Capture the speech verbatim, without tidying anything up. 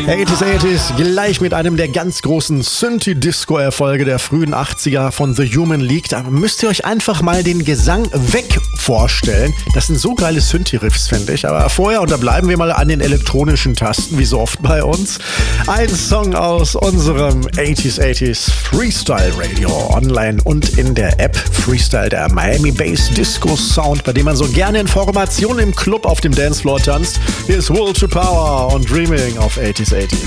achtziger, achtziger, gleich mit einem der ganz großen Synthi-Disco-Erfolge der frühen achtziger von The Human League. Da müsst ihr euch einfach mal den Gesang weg vorstellen. Das sind so geile Synthi-Riffs, finde ich. Aber vorher, und da bleiben wir mal an den elektronischen Tasten, wie so oft bei uns, ein Song aus unserem achtziger, achtziger Freestyle Radio online und in der App Freestyle, der Miami Bass Disco Sound, bei dem man so gerne Informationen im Club auf dem Dancefloor tanzt. Hier ist Will to Power und Dreaming auf achtziger, achtziger.